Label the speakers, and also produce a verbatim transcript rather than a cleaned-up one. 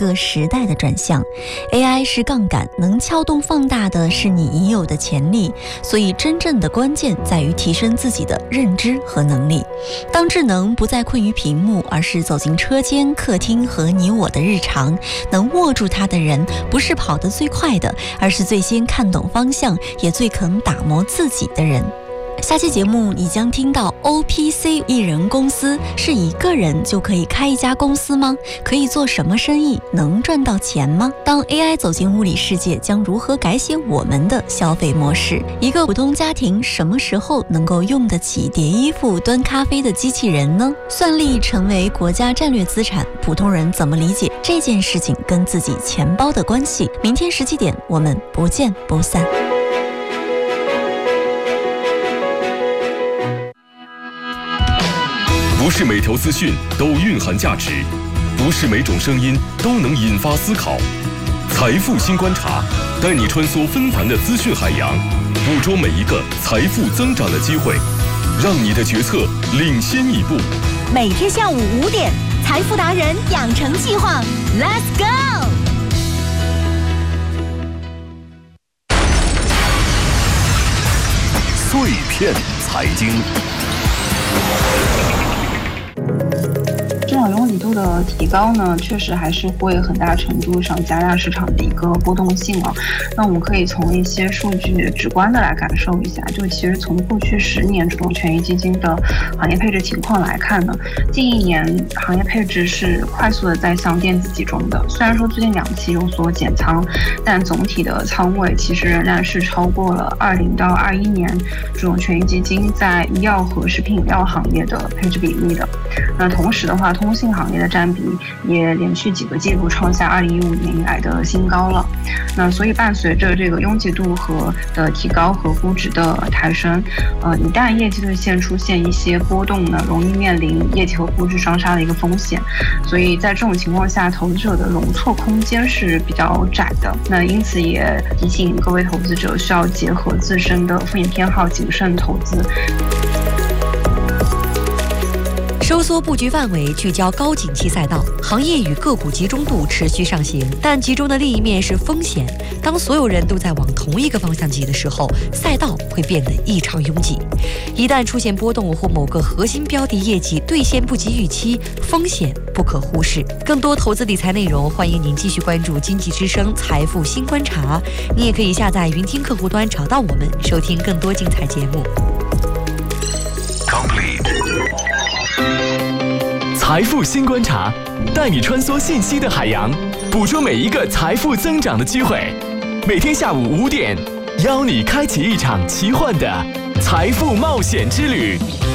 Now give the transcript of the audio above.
Speaker 1: 个时代的转向。 A I 是杠杆，能撬动放大的是你已有的潜力，所以真正的关键在于提升自己的认知和能力。当智能不再困于屏幕，而是走进车间、客厅和你我的日常，能握住它的人，不是跑得最快的，而是最先看懂方向，也最肯打磨自己的人。下期节目你将听到 O P C 艺人公司是一个人就可以开一家公司吗？可以做什么生意？能赚到钱吗？当 A I 走进物理世界，将如何改写我们的消费模式？一个普通家庭什么时候能够用得起叠衣服、端咖啡的机器人呢？算力成为国家战略资产，普通人怎么理解这件事情跟自己钱包的关系？明天十七点，我们不见不散。
Speaker 2: 不是每条资讯都蕴含价值，不是每种声音都能引发思考。财富新观察，带你穿梭纷繁的资讯海洋，捕捉每一个财富增长的机会，让你的决策领先一步。
Speaker 3: 每天下午五点，财富达人养成计划 ，Let's go！
Speaker 4: 碎片财经。
Speaker 5: 市场拥挤度的提高呢，确实还是会很大程度上加大市场的一个波动性啊。那我们可以从一些数据直观的来感受一下，就其实从过去十年这种权益基金的行业配置情况来看呢，近一年行业配置是快速的在向电子集中的。虽然说最近两期有所减仓，但总体的仓位其实仍然是超过了二零到二一年这种权益基金在医药和食品饮料行业的配置比例的。那同时的话，通信行业的占比也连续几个季度创下二零一五年以来的新高了。那所以伴随着这个拥挤度和的提高和估值的抬升，呃，一旦业绩兑现出现一些波动呢，容易面临业绩和估值双杀的一个风险。所以在这种情况下，投资者的容错空间是比较窄的。那因此也提醒各位投资者需要结合自身的风险偏好，谨慎投资。
Speaker 6: 收缩布局范围，聚焦高景气赛道，行业与个股集中度持续上行，但集中的另一面是风险。当所有人都在往同一个方向挤的时候，赛道会变得异常拥挤。一旦出现波动或某个核心标的业绩兑现不及预期，风险不可忽视。更多投资理财内容，欢迎您继续关注经济之声财富新观察。你也可以下载云听客户端找到我们，收听更多精彩节目。
Speaker 7: 财富新观察，带你穿梭信息的海洋，捕捉每一个财富增长的机会。每天下午五点，邀你开启一场奇幻的财富冒险之旅。